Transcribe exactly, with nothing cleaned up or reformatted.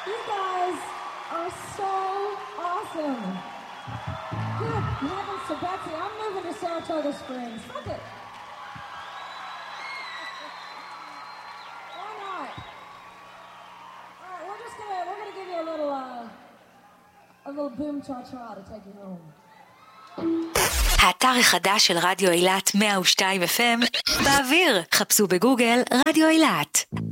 You guys are so awesome. Good heavens to Betsy. I'm moving to Saratoga Springs. Fuck it. Why not? All right, we're just gonna we're gonna give you a little uh, a little boom cha cha to take you home. האתר החדש של רדיו אילת מאה ושתיים אף אם באוויר. חפשו בגוגל רדיו אילת.